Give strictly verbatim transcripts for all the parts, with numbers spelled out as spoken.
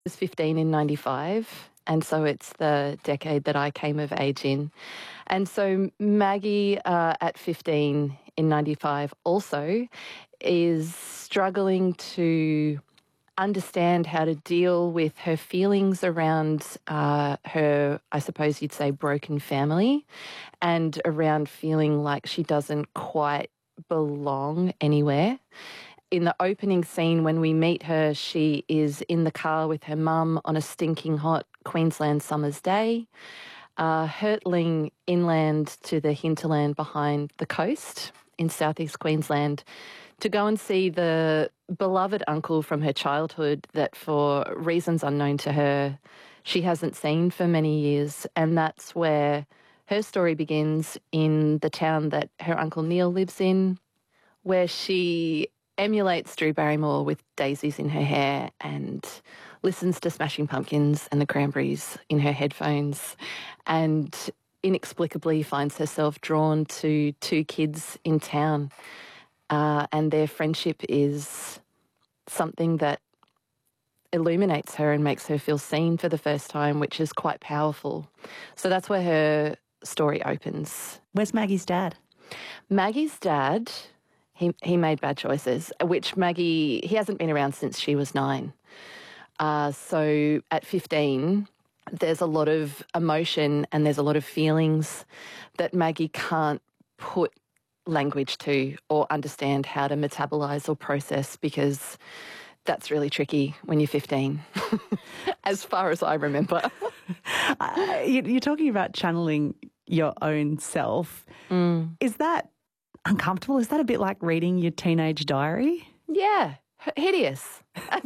was fifteen in ninety-five, and so it's the decade that I came of age in. And so Maggie uh, at fifteen in ninety-five also is struggling to understand how to deal with her feelings around uh, her, I suppose you'd say, broken family, and around feeling like she doesn't quite belong anywhere. In the opening scene, when we meet her, she is in the car with her mum on a stinking hot Queensland summer's day, uh, hurtling inland to the hinterland behind the coast in southeast Queensland to go and see the beloved uncle from her childhood that, for reasons unknown to her, she hasn't seen for many years. And that's where her story begins, in the town that her Uncle Neil lives in, where she emulates Drew Barrymore with daisies in her hair and listens to Smashing Pumpkins and the Cranberries in her headphones, and inexplicably finds herself drawn to two kids in town. Uh, and their friendship is something that illuminates her and makes her feel seen for the first time, which is quite powerful. So that's where her story opens. Where's Maggie's dad? Maggie's dad, he, he made bad choices, which Maggie, he hasn't been around since she was nine. Uh, so at fifteen, there's a lot of emotion and there's a lot of feelings that Maggie can't put language to or understand how to metabolise or process, because that's really tricky when you're fifteen, as far as I remember. uh, you're talking about channeling your own self. Mm. Is that uncomfortable? Is that a bit like reading your teenage diary? Yeah, hideous.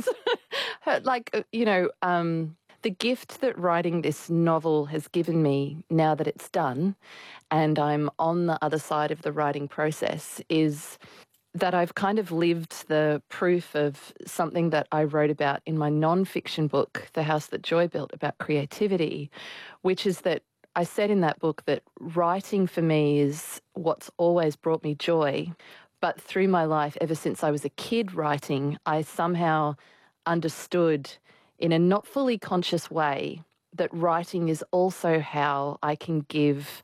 Like, you know, um, the gift that writing this novel has given me, now that it's done and I'm on the other side of the writing process, is that I've kind of lived the proof of something that I wrote about in my non-fiction book, The House That Joy Built, about creativity, which is that I said in that book that writing for me is what's always brought me joy. But through my life, ever since I was a kid writing, I somehow understood in a not fully conscious way that writing is also how I can give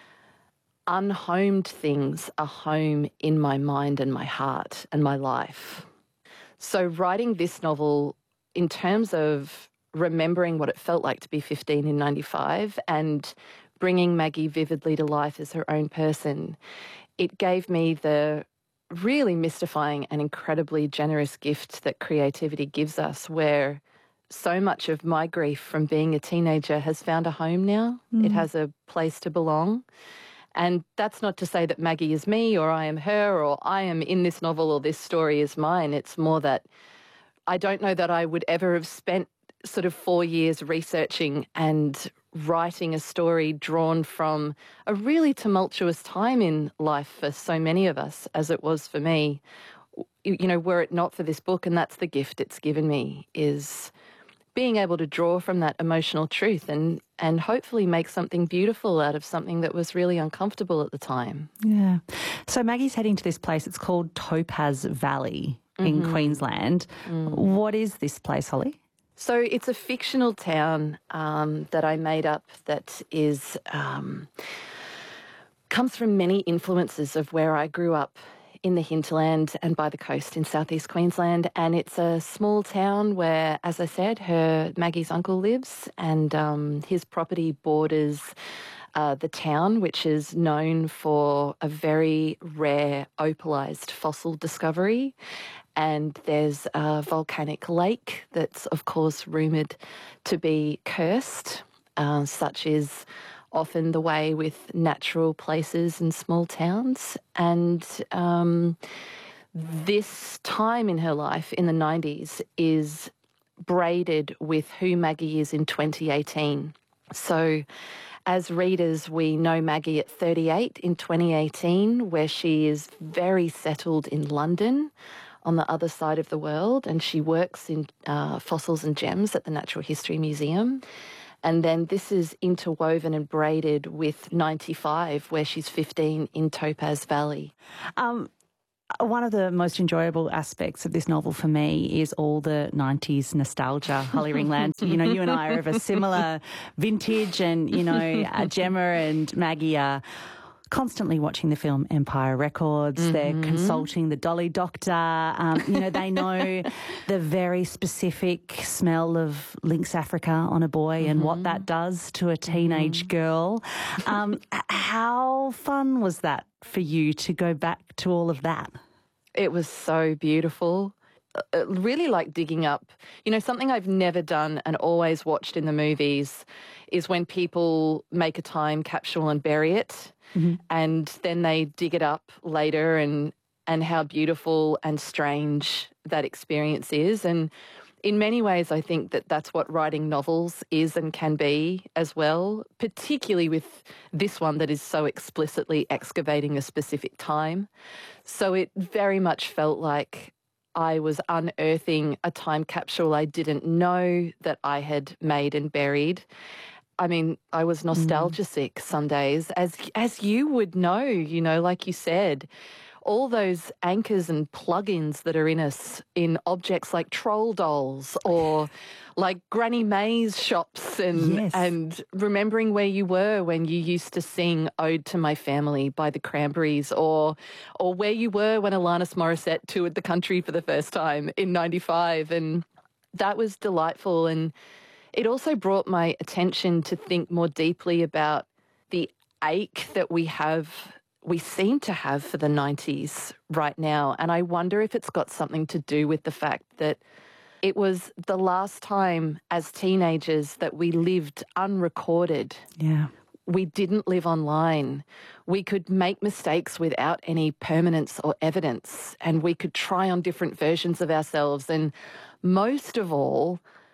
unhomed things a home in my mind and my heart and my life. So writing this novel, in terms of remembering what it felt like to be fifteen in ninety-five and bringing Maggie vividly to life as her own person, it gave me the really mystifying and incredibly generous gift that creativity gives us, where so much of my grief from being a teenager has found a home now. Mm. It has a place to belong. And that's not to say that Maggie is me or I am her or I am in this novel or this story is mine. It's more that I don't know that I would ever have spent sort of four years researching and writing a story drawn from a really tumultuous time in life for so many of us, as it was for me. You know, were it not for this book, and that's the gift it's given me, is being able to draw from that emotional truth and, and hopefully make something beautiful out of something that was really uncomfortable at the time. Yeah. So Maggie's heading to this place. It's called Topaz Valley in mm-hmm. Queensland. Mm. What is this place, Holly? So it's a fictional town um, that I made up that is um, comes from many influences of where I grew up in the hinterland and by the coast in southeast Queensland. And it's a small town where, as I said, her Maggie's uncle lives, and um, his property borders uh, the town, which is known for a very rare opalized fossil discovery. And there's a volcanic lake that's, of course, rumoured to be cursed, uh, such is often the way with natural places and small towns. And um, this time in her life, in the nineties, is braided with who Maggie is in twenty eighteen. So as readers, we know Maggie at thirty-eight in twenty eighteen, where she is very settled in London on the other side of the world, and she works in uh, fossils and gems at the Natural History Museum. And then this is interwoven and braided with ninety-five, where she's fifteen in Topaz Valley. Um, One of the most enjoyable aspects of this novel for me is all the nineties nostalgia. Holly Ringland, you know, you and I are of a similar vintage, and, you know, uh, Gemma and Maggie are constantly watching the film Empire Records. Mm-hmm. They're consulting the Dolly Doctor. Um, you know, they know the very specific smell of Lynx Africa on a boy mm-hmm. and what that does to a teenage mm-hmm. girl. Um, how fun was that for you to go back to all of that? It was so beautiful. Uh, really like digging up, you know, something I've never done and always watched in the movies is when people make a time capsule and bury it. Mm-hmm. And then they dig it up later, and and how beautiful and strange that experience is. And in many ways, I think that that's what writing novels is and can be as well, particularly with this one that is so explicitly excavating a specific time. So it very much felt like I was unearthing a time capsule I didn't know that I had made and buried. I mean, I was nostalgia sick some days, as as you would know, you know, like you said, all those anchors and plugins that are in us in objects like troll dolls or like Granny May's shops, and yes. and remembering where you were when you used to sing Ode to My Family by the Cranberries, or or where you were when Alanis Morissette toured the country for the first time in ninety-five. And that was delightful. And it also brought my attention to think more deeply about the ache that we have, we seem to have for the nineties right now. And I wonder if it's got something to do with the fact that it was the last time as teenagers that we lived unrecorded. Yeah. We didn't live online. We could make mistakes without any permanence or evidence, and we could try on different versions of ourselves. And most of all,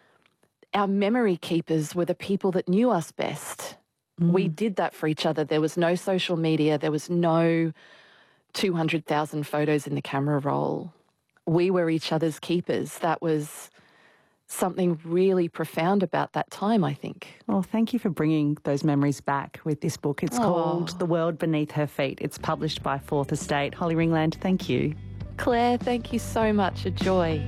our memory keepers were the people that knew us best. Mm. We did that for each other. There was no social media. There was no two hundred thousand photos in the camera roll. We were each other's keepers. That was something really profound about that time, I think. Well, thank you for bringing those memories back with this book. It's oh. called The World Beneath Her Feet. It's published by Fourth Estate. Holly Ringland, thank you. Claire, thank you so much. A joy.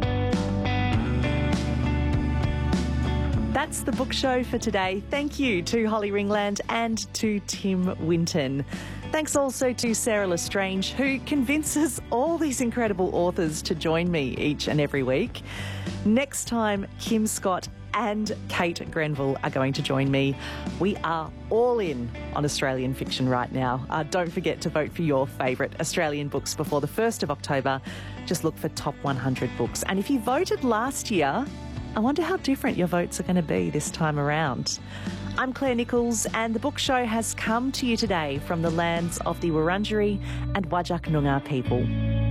That's the book show for today. Thank you to Holly Ringland and to Tim Winton. Thanks also to Sarah Lestrange, who convinces all these incredible authors to join me each and every week. Next time, Kim Scott and Kate Grenville are going to join me. We are all in on Australian fiction right now. Uh, don't forget to vote for your favourite Australian books before the first of October. Just look for top one hundred books. And if you voted last year, I wonder how different your votes are going to be this time around. I'm Claire Nichols, and the book show has come to you today from the lands of the Wurundjeri and Whadjuk Noongar people.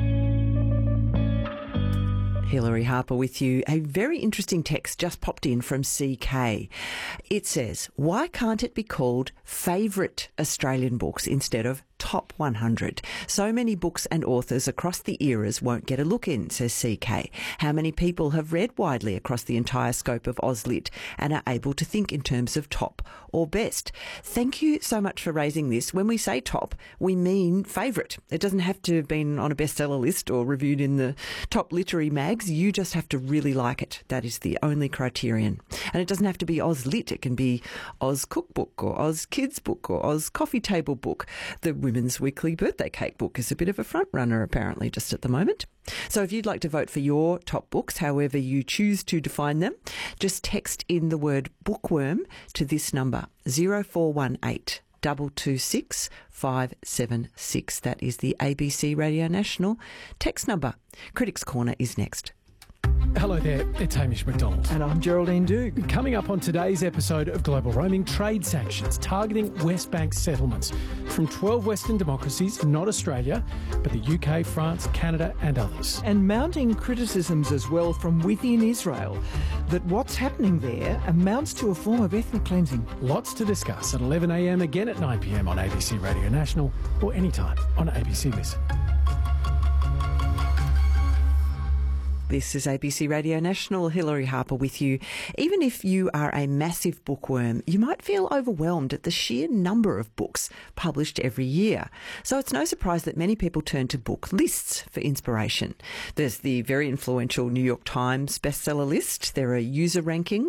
Hilary Harper with you. A very interesting text just popped in from C K. It says, why can't it be called favourite Australian books instead of top one hundred? So many books and authors across the eras won't get a look in, says C K. How many people have read widely across the entire scope of Auslit and are able to think in terms of top or best? Thank you so much for raising this. When we say top, we mean favourite. It doesn't have to have been on a bestseller list or reviewed in the top literary mags. You just have to really like it. That is the only criterion. And it doesn't have to be Auslit. It can be Oz Cookbook or Oz Kids Book or Oz Coffee Table Book. The Women's Weekly Birthday Cake Book is a bit of a front runner apparently just at the moment. So if you'd like to vote for your top books, however you choose to define them, just text in the word bookworm to this number, zero four one eight two two six five seven six. That is the A B C Radio National text number. Critics Corner is next. Hello there, it's Hamish McDonald. And I'm Geraldine Doogue. Coming up on today's episode of Global Roaming, trade sanctions targeting West Bank settlements from twelve Western democracies, not Australia, but the U K, France, Canada and others. And mounting criticisms as well from within Israel that what's happening there amounts to a form of ethnic cleansing. Lots to discuss at eleven a m, again at nine p m on A B C Radio National or anytime on A B C Listen. This is A B C Radio National. Hilary Harper with you. Even if you are a massive bookworm, you might feel overwhelmed at the sheer number of books published every year. So it's no surprise that many people turn to book lists for inspiration. There's the very influential New York Times bestseller list. There are user rankings.